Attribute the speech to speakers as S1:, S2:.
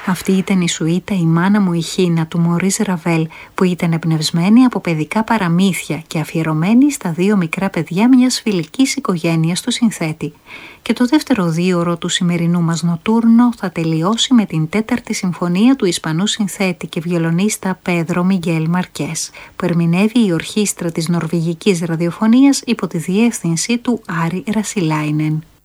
S1: Αυτή ήταν η σουίτα «Η μάνα μου η Χίνα» του Μωρίς Ραβέλ, που ήταν εμπνευσμένη από παιδικά παραμύθια και αφιερωμένη στα δύο μικρά παιδιά μιας φιλικής οικογένειας του συνθέτη. Και το δεύτερο δίωρο του σημερινού μας νοτούρνο θα τελειώσει με την τέταρτη συμφωνία του Ισπανού συνθέτη και βιολονίστα Πέδρο Μιγγέλ Μαρκές, που ερμηνεύει η ορχήστρα της Νορβηγικής Ραδιοφωνίας υπό τη διεύθυνση του Άρη Ρασιλάινεν.